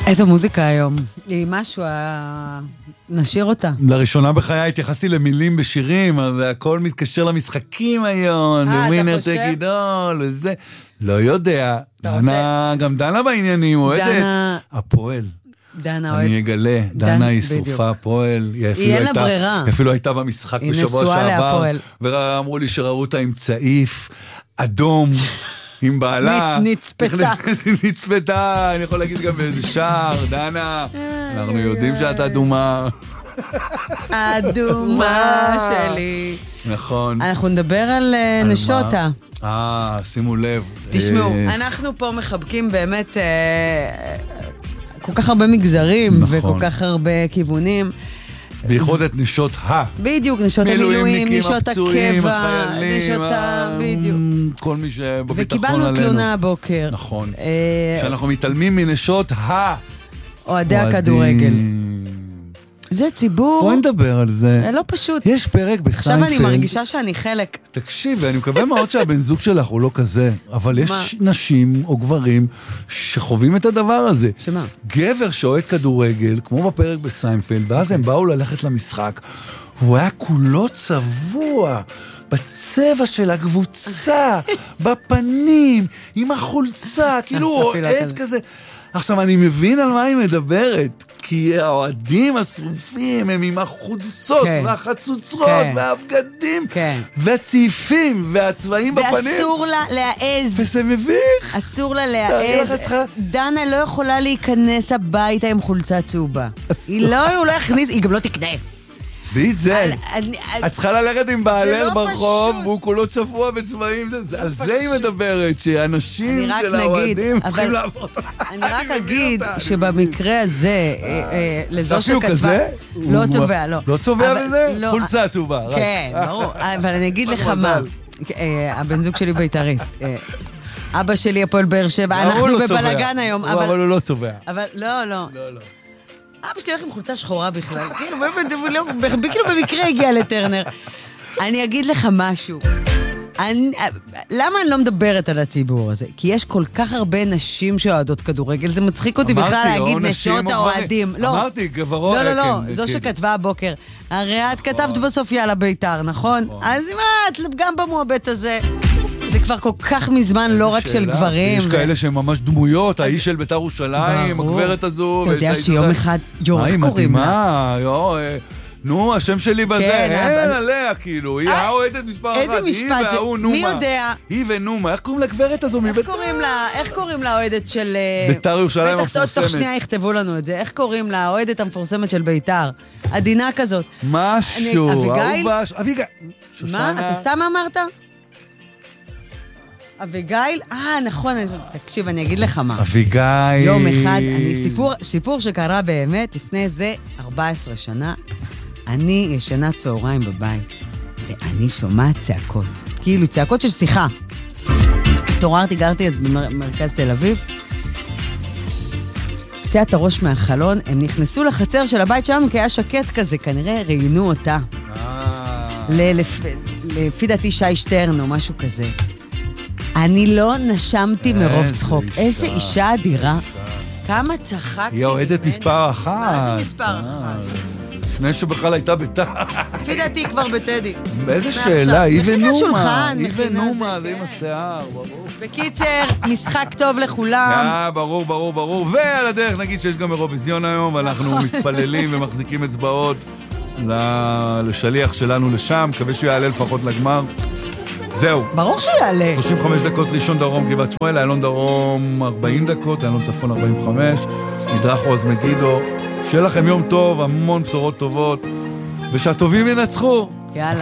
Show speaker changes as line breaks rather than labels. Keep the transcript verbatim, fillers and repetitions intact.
איזו מוזיקה היום. היא משהו, נשאיר אותה.
לראשונה בחיי התייחסתי למילים בשירים, אז הכל מתקשר למשחקים היום, לווינר תגידול, וזה. לא יודע. דנה, גם דנה בעניינים, אוהדת. הפועל.
דנה אוהד.
אני אגלה, דנה היא סופה הפועל.
היא אין לה ברירה.
היא אפילו הייתה במשחק בשבוע שעבר, ואמרו לי שראו אותה עם צעיף, אדום, עם בעלה.
נצפתה.
נצפתה, אני יכול להגיד גם באיזה שער, דנה, אנחנו יודעים שאת אדומה.
אדומה שלי.
נכון.
אנחנו נדבר על נשותה.
אה, שימו לב.
תשמעו, אנחנו פה מחבקים באמת כל כך הרבה מגזרים וכל כך הרבה כיוונים.
בייחוד את נשות ה.
בדיוק, נשות המילואים, נשות הקבע, נשות ה... בדיוק.
כל מי שבביטחון עלינו.
וקיבלנו תלונה הבוקר.
נכון. שאנחנו מתעלמים מנשות ה.
אוהדי הכדורגל. זה ציבור...
בואי נדבר על זה.
לא פשוט.
יש פרק בסיינפלד.
עכשיו אני מרגישה שאני חלק.
תקשיב, אני מקווה מאוד שהבן זוג שלך הוא לא כזה, אבל יש נשים או גברים שחווים את הדבר הזה.
שמה?
גבר שאוהד כדורגל, כמו בפרק בסיינפלד, ואז הם באו ללכת למשחק, הוא היה כולו צבוע, בצבע של הקבוצה, בפנים, עם החולצה, כאילו הוא אוהד כזה. עכשיו, אני מבין על מה היא מדברת, כי האוהדים השרופים הם עם החולצות והחצוצרות והבגדים והצעיפים והצבעים בפנים.
ואסור לה להעז.
וזה מביך.
אסור לה להעז. דנה לא יכולה להיכנס הביתה עם חולצה צהובה. היא לא, הוא לא יכניס, היא גם לא תקנה.
צבאית זה, את צריכה ללכת עם בעלר ברחוב, והוא כולו צבוע בצבעים, על זה היא מדברת, שאנשים של האוהדים צריכים לעבור.
אני רק אגיד שבמקרה הזה, לזו שכתבה, לא צובע, לא.
לא צובע בזה? חולצה צהובה.
כן, ברור, אבל אני אגיד לך מה, הבן זוג שלי בית"ריסט, אבא שלי הפועל באר שבע, אנחנו בבלגן היום.
אבל הוא לא צובע.
אבל לא, לא.
לא, לא.
אבא שלי הולך עם חולצה שחורה בכלל, כאילו במקרה הגיע לטרנר. אני אגיד לך משהו, למה אני לא מדברת על הציבור הזה? כי יש כל כך הרבה נשים שאוהדות כדורגל, זה מצחיק אותי בכלל להגיד נשות האוהדים.
אמרתי, גברות.
לא, לא, לא, זו שכתבה הבוקר. הרי את כתבת בסוף יאללה בית"ר, נכון? אז מה, את גם במועבט הזה... זה כבר כל כך מזמן, לא רק של גברים.
יש כאלה שהם ממש דמויות, האיש של בית"ר ירושלים, הגברת הזו.
אתה יודע שיום אחד, יורק קוראים לה.
נו, השם שלי בזה, אין עליה כאילו, היא האוהדת מספר אחת.
איזה משפט זה? מי יודע?
היא ונומה, איך קוראים לגברת הזו מבית"ר?
איך קוראים לה האוהדת של...
בית"ר ירושלים המפורסמת.
בטח תוך שנייה יכתבו לנו את זה. איך קוראים לה האוהדת המפורסמת של בית"ר? עדינה כזאת.
משהו.
אביגיל?
אביגיל.
מה? אתה סתם אמרת? אביגיל? אה, נכון, תקשיב, אני אגיד לך מה.
אביגיל.
יום אחד, אני, סיפור, סיפור שקרה באמת לפני זה ארבע עשרה שנה, אני ישנה צהריים בבית, ואני שומעת צעקות, כאילו צעקות של שיחה. תוררתי, גרתי אז במרכז תל אביב, צעת הראש מהחלון, הם נכנסו לחצר של הבית שלנו, כי היה שקט כזה, כנראה ראיינו אותה. לפי דעתי שי שטרן או משהו כזה. אני לא נשמתי מרוב צחוק. איזה אישה אדירה. כמה צחקתי.
היא אוהדת מספר אחת.
מה זה מספר אחת?
לפני שבכלל הייתה בית"ר.
לפי דעתי כבר בטדי.
באיזה שאלה, היא ונומה.
היא
ונומה, זה עם השיער, ברור.
בקיצר, משחק טוב לכולם.
ברור, ברור, ברור. ועל הדרך נגיד שיש גם אירוויזיון היום, ואנחנו מתפללים ומחזיקים אצבעות לשליח שלנו לשם. מקווה שהוא יעלה לפחות לגמר. זהו.
ברור שהוא יעלה.
שלושים וחמש דקות ראשון דרום גבעת שמואל, איילון דרום ארבעים דקות, איילון צפון ארבעים וחמש, מדרך עוז מגידו. שיהיה לכם יום טוב, המון בשורות טובות, ושהטובים ינצחו.
יאללה.